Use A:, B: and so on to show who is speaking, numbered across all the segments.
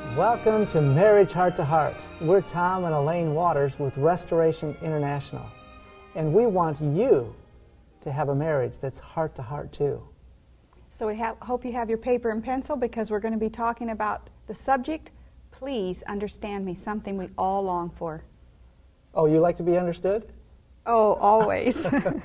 A: Welcome to Marriage Heart to Heart. We're Tom and Elaine Waters with Restoration International, and we want you to have a marriage that's heart to heart too.
B: So we hope you have your paper and pencil, because we're going to be talking about the subject, Please Understand Me, something we all long for.
A: Oh, you like to be understood?
B: Oh, always.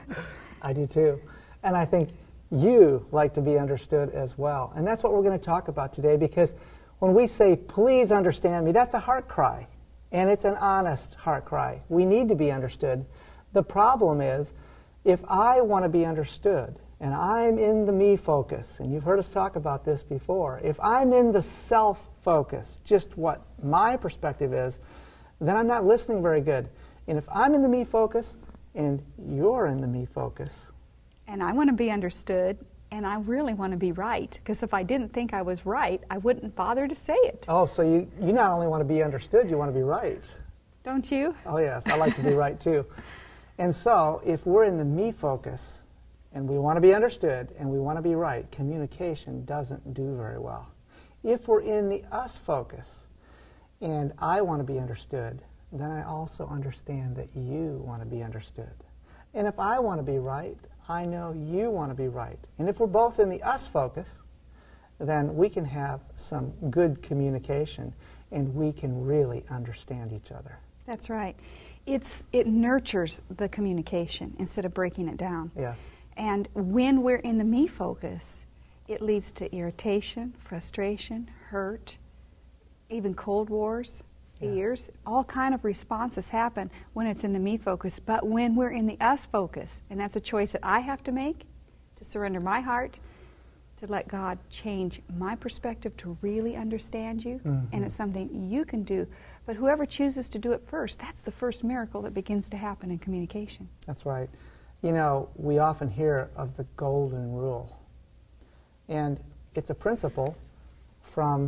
A: I do too. And I think you like to be understood as well. And that's what we're going to talk about today, because when we say, please understand me, that's a heart cry. And it's an honest heart cry. We need to be understood. The problem is, if I want to be understood, and I'm in the me focus, and you've heard us talk about this before, if I'm in the self focus, just what my perspective is, then I'm not listening very good. And if I'm in the me focus, and you're in the me focus,
B: and I want to be understood, and I really want to be right, because if I didn't think I was right, I wouldn't bother to say it.
A: oh, so you not only want to be understood, you want to be right.
B: Don't you?
A: Oh yes, I like to be right too. And so, if we're in the me focus, and we want to be understood, and we want to be right, communication doesn't do very well. If we're in the us focus, and I want to be understood, then I also understand that you want to be understood. And if I want to be right, I know you want to be right. And if we're both in the us focus, then we can have some good communication, and we can really understand each other.
B: That's right. It nurtures the communication instead of breaking it down.
A: Yes.
B: And when we're in the me focus, it leads to irritation, frustration, hurt, even cold wars, fears. Yes. All kind of responses happen when it's in the me focus. But when we're in the us focus, and that's a choice that I have to make, to surrender my heart, to let God change my perspective to really understand you, and it's something you can do. But whoever chooses to do it first, that's the first miracle that begins to happen in communication.
A: That's right. You know, we often hear of the golden rule. And it's a principle from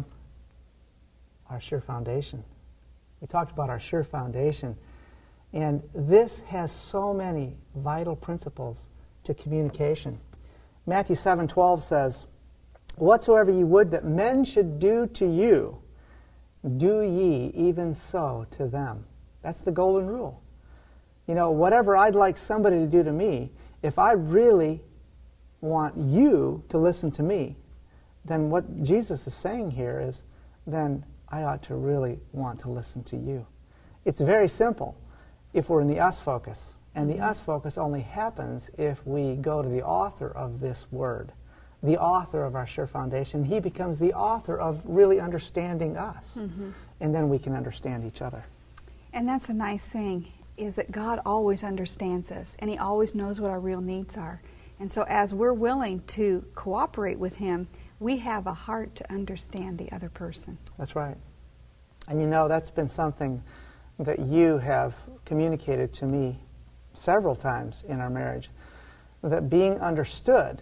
A: our Sure Foundation. We talked about our Sure Foundation. And this has so many vital principles to communication. Matthew 7:12 says, "Whatsoever ye would that men should do to you, do ye even so to them." That's the golden rule. You know, whatever I'd like somebody to do to me, if I really want you to listen to me, then what Jesus is saying here is, then I ought to really want to listen to you. It's very simple if we're in the us focus. And the us focus only happens if we go to the author of this word, the author of our Sure Foundation. He becomes the author of really understanding us. And then we can understand each other.
B: And that's a nice thing, is that God always understands us, and He always knows what our real needs are. And so as we're willing to cooperate with Him, we have a heart to understand the other person.
A: That's right. And you know, that's been something that you have communicated to me several times in our marriage, that being understood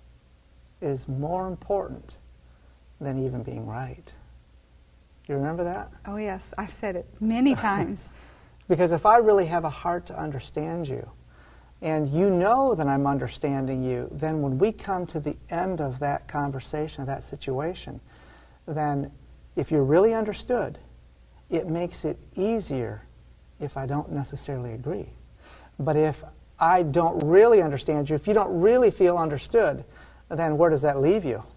A: is more important than even being right. You remember that?
B: Oh yes, I've said it many times.
A: Because if I really have a heart to understand you, and you know that I'm understanding you, then when we come to the end of that conversation, of that situation, then if you're really understood, it makes it easier if I don't necessarily agree. But if I don't really understand you, if you don't really feel understood, then where does that leave you?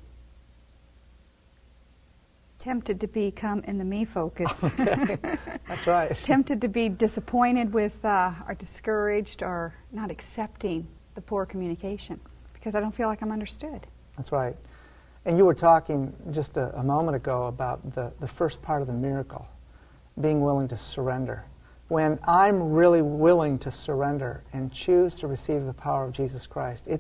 B: Tempted to become in the me focus.
A: Okay. That's right.
B: Tempted to be disappointed with or discouraged or not accepting the poor communication because I don't feel like I'm understood.
A: That's right. And you were talking just a moment ago about the first part of the miracle, being willing to surrender. When I'm really willing to surrender and choose to receive the power of Jesus Christ,